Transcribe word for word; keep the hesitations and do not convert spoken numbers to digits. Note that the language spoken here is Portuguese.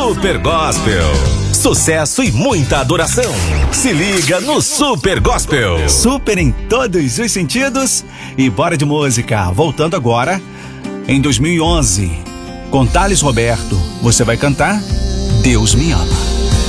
Super Gospel. Sucesso e muita adoração. Se liga no Super Gospel. Super em todos os sentidos. E bora de música. Voltando agora, em dois mil e onze, com Thales Roberto, você vai cantar Deus Me Ama.